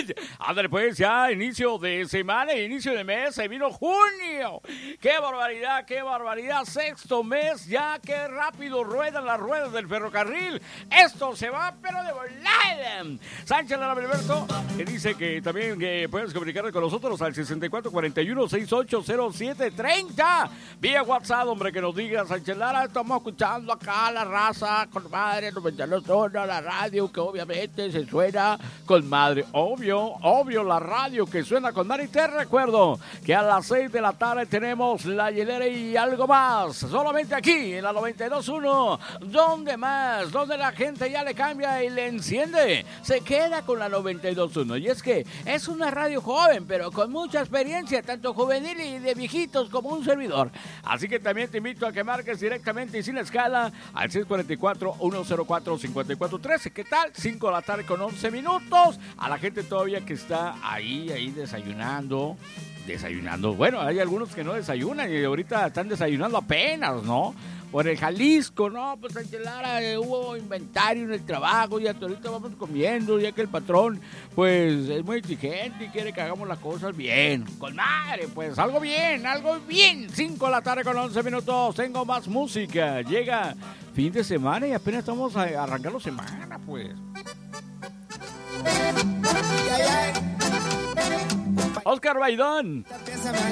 Ándale pues, ya inicio de semana, inicio de mes, se vino junio. ¡Qué barbaridad, qué barbaridad! Sexto mes, ya qué rápido ruedan las ruedas del ferrocarril. Esto se va, pero de volada. Sánchez Lara Alberto, que dice que también puedes comunicarte con nosotros al 6441-680730. Vía WhatsApp, hombre, que nos diga, Sánchez Lara, estamos escuchando acá la raza con madre, 92 la radio, que obviamente se suena con madre. Obvio, la radio que suena con madre. Y te recuerdo que a las 6 de la tarde tenemos la hielera y algo más. Solamente aquí, en la 92.1. ¿Dónde más? Donde la gente ya le cambia y le enciende. Se queda con la 92.1. Y es que es una radio joven, pero con mucha experiencia, tanto juvenil y de viejitos como un servidor. Así que también te invito a que marques directamente y sin escala al 644-104-5413. ¿Qué tal? 5 de la tarde con 11 minutos. A la gente todavía que está ahí desayunando. Bueno, hay algunos que no desayunan y ahorita están desayunando apenas, ¿no? Por el Jalisco, no, pues Sánchez Lara, hubo inventario en el trabajo y hasta ahorita vamos comiendo, ya que el patrón, pues, es muy exigente y quiere que hagamos las cosas bien. Con madre, pues, algo bien. 5 de la tarde con 11 minutos, tengo más música. Llega fin de semana y apenas estamos arrancando semana, pues. Oscar Baidón.